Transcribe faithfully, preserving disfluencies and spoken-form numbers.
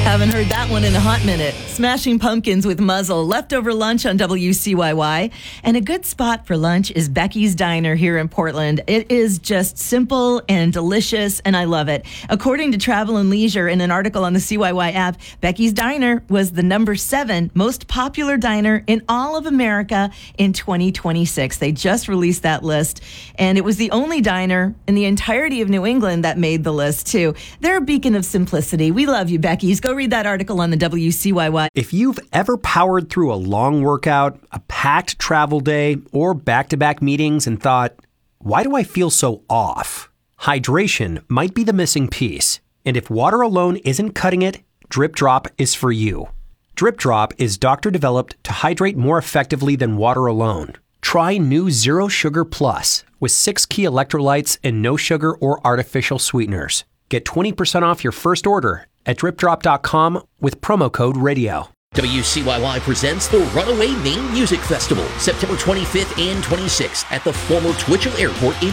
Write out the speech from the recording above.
Haven't heard that one in a hot minute. Smashing Pumpkins with Muzzle, leftover lunch on W C Y Y. And a good spot for lunch is Becky's Diner here in Portland. It is just simple and delicious, and I love it. According to Travel and Leisure, in an article on the C Y Y app, Becky's Diner was the number seven most popular diner in all of America in twenty twenty-six. They just released that list, and it was the only diner in the entirety of New England that made the list, too. They're a beacon of simplicity. We love you, Becky's. Go read that article on the W C Y Y. If you've ever powered through a long workout, a packed travel day, or back-to-back meetings and thought, why do I feel so off? Hydration might be the missing piece. And if water alone isn't cutting it, Drip Drop is for you. Drip Drop is doctor-developed to hydrate more effectively than water alone. Try new Zero Sugar Plus with six key electrolytes and no sugar or artificial sweeteners. Get twenty percent off your first order at drip drop dot com with promo code radio. W C Y Y presents the Runaway Maine Music Festival, September twenty-fifth and twenty-sixth at the former Twitchell Airport in